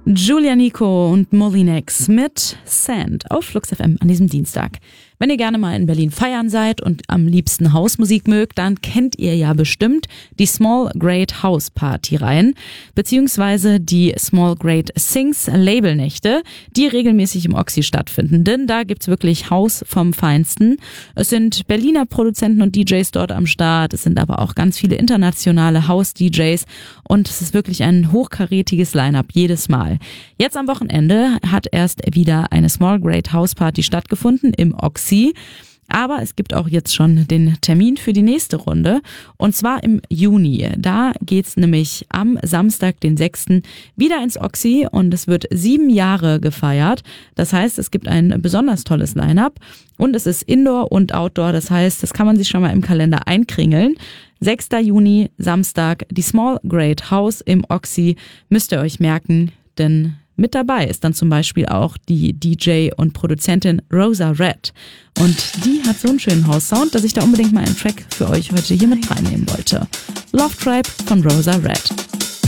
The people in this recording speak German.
Julia Nico und Molinex mit Sand auf Flux FM an diesem Dienstag. Wenn ihr gerne mal in Berlin feiern seid und am liebsten Hausmusik mögt, dann kennt ihr ja bestimmt die Small Great House Party Reihen, beziehungsweise die Small Great Sings Labelnächte, die regelmäßig im Oxy stattfinden, denn da gibt's wirklich Haus vom Feinsten. Es sind Berliner Produzenten und DJs dort am Start, es sind aber auch ganz viele internationale House-DJs und es ist wirklich ein hochkarätiges Line-Up jedes Mal. Jetzt am Wochenende hat erst wieder eine Small Great House Party stattgefunden im Oxy. Aber es gibt auch jetzt schon den Termin für die nächste Runde und zwar im Juni. Da geht's nämlich am Samstag, den 6. wieder ins Oxy und es wird 7 Jahre gefeiert. Das heißt, es gibt ein besonders tolles Line-Up und es ist Indoor und Outdoor. Das heißt, das kann man sich schon mal im Kalender einkringeln. 6. Juni, Samstag, die Small Great House im Oxy. Müsst ihr euch merken, denn mit dabei ist dann zum Beispiel auch die DJ und Produzentin Rosa Red. Und die hat so einen schönen House-Sound, dass ich da unbedingt mal einen Track für euch heute hier mit reinnehmen wollte. Love Tribe von Rosa Red.